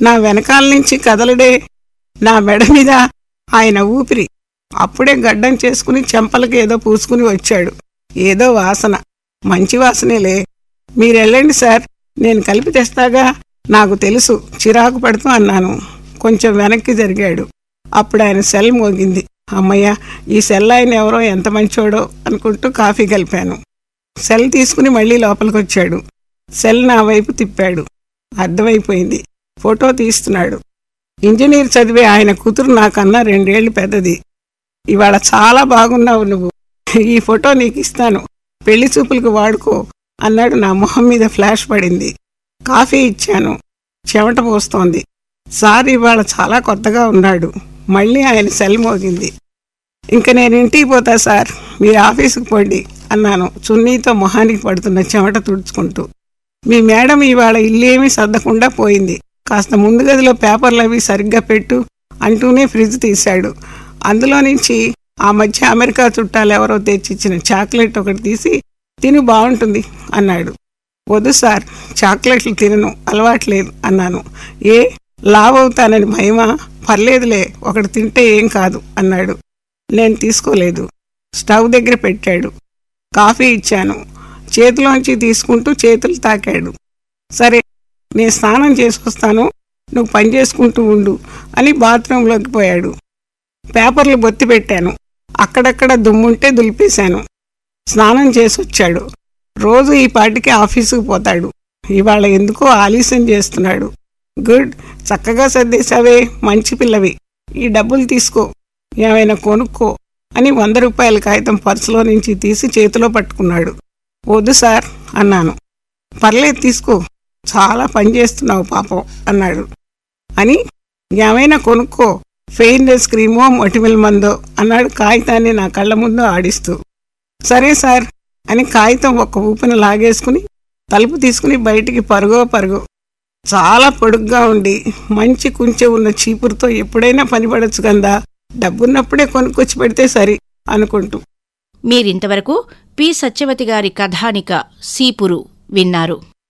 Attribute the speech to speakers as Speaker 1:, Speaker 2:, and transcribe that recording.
Speaker 1: నా వెనకాల నుంచి కదలడే. నా మెడ మీద ఆయన ఊపిరి. అప్పుడే గడ్డం చేసుకుని చెంపలకి ఏదో పూసుకుని వచ్చాడు. ఏదో వాసన, మంచి వాసనేలే. మీరెళ్ళండి సార్, నేను కలిపి తెస్తాగా. నాకు తెలుసు, చిరాకు పడుతూ అన్నాను. కొంచెం వెనక్కి జరిగాడు. అప్పుడు ఆయన సెల్ మోగింది. అమ్మయ్య, ఈ సెల్ ఆయన ఎవరో ఎంత మంచోడో అనుకుంటూ కాఫీ కలిపాను. సెల్ తీసుకుని మళ్ళీ లోపలికొచ్చాడు. సెల్ నా వైపు తిప్పాడు. అర్థమైపోయింది, ఫోటో తీస్తున్నాడు. ఇంజనీర్ చదివే ఆయన కూతురు నాకన్నా 2 ఏళ్లు పెద్దది. ఇవాళ చాలా బాగున్నావు నువ్వు, ఈ ఫోటో నీకు ఇస్తాను, పెళ్లి చూపులకు వాడుకో అన్నాడు. నా మొహం మీద ఫ్లాష్ పడింది. కాఫీ ఇచ్చాను. చెమట పోస్తోంది. సార్ ఇవాళ చాలా కొత్తగా ఉన్నాడు. మళ్ళీ ఆయన సెల్ మోగింది. ఇంక నేను ఇంటికి పోతా సార్, మీరు ఆఫీసుకు పోండి అన్నాను, చున్నీతో మొహానికి పడుతున్న చెమట తుడుచుకుంటూ. మీ మేడం ఇవాళ ఇల్లేమీ సర్దకుండా పోయింది. కాస్త ముందు గదిలో పేపర్లు అవి సరిగ్గా పెట్టు అంటూనే ఫ్రిడ్జ్ తీశాడు. అందులో నుంచి ఆ మధ్య అమెరికా చుట్టాలు ఎవరో తెచ్చిచ్చిన చాక్లెట్ ఒకటి తీసి, తిను బాగుంటుంది అన్నాడు. వద్దు సార్, చాక్లెట్లు తినను, అలవాట్లేదు అన్నాను. ఏ, లావవుతానని భయమా? పర్లేదులే, ఒకటి తింటే ఏం కాదు అన్నాడు. నేను తీసుకోలేదు. స్టవ్ దగ్గర పెట్టాడు. కాఫీ ఇచ్చాను. చేతిలోంచి తీసుకుంటూ చేతులు తాకాడు. సరే, నేను స్నానం చేసుకొస్తాను, నువ్వు పని చేసుకుంటూ ఉండు అని బాత్రూంలోకి పోయాడు. పేపర్లు బొత్తి పెట్టాను. అక్కడక్కడ దుమ్ముంటే దులిపేశాను. స్నానం చేసొచ్చాడు. రోజు ఈ పాటికి ఆఫీసుకు పోతాడు. ఇవాళ ఎందుకో ఆలస్యం చేస్తున్నాడు. గుడ్, చక్కగా సర్దేశావే, మంచి పిల్లవి. ఈ డబ్బులు తీసుకో, ఏమైనా కొనుక్కో అని 100 రూపాయల కాగితం పర్సులో నుంచి తీసి చేతిలో పట్టుకున్నాడు. వద్దు సార్ అన్నాను. పర్లేదు తీసుకో, చాలా పని చేస్తున్నావు పాపం అన్నాడు. అని ఏమైనా కొనుక్కో, ఫెయిర్నెస్ క్రీమో మొటిమల మందో అన్నాడు కాగితాన్ని నా కళ్ళ ముందు ఆడిస్తూ. సరే సార్ అని కాగితం ఒక్క ఊపిన లాగేసుకుని తలుపు తీసుకుని బయటికి పరుగో. చాలా పొడుగ్గా ఉండి మంచి కుంచె ఉన్న చీపురుతో ఎప్పుడైనా పనిపడచ్చు కదా, డబ్బున్నప్పుడే కొనుక్కొచ్చి పెడితే సరి అనుకుంటూ.
Speaker 2: మీరింతవరకు పి. సత్యవతి గారి కథానిక సీపురు విన్నారు.